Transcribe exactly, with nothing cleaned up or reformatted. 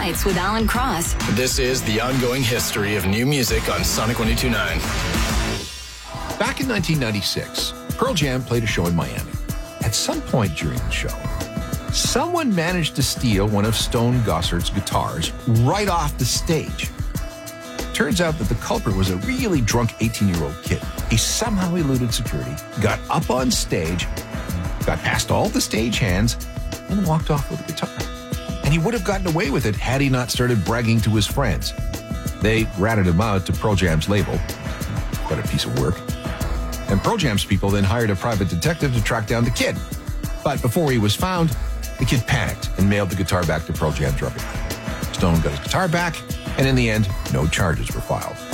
Nights with Alan Cross. This is the ongoing history of new music on Sonic one oh two point nine. Back in nineteen ninety-six, Pearl Jam played a show in Miami. At some point during the show, someone managed to steal one of Stone Gossard's guitars right off the stage. Turns out that the culprit was a really drunk eighteen-year-old kid. He somehow eluded security, got up on stage, got past all the stage hands, and walked off with the guitar. And he would have gotten away with it had he not started bragging to his friends. They ratted him out to Pearl Jam's label. What a piece of work. And Pearl Jam's people then hired a private detective to track down the kid. But before he was found, the kid panicked and mailed the guitar back to Pearl Jam drug. Stone got his guitar back, and in the end, no charges were filed.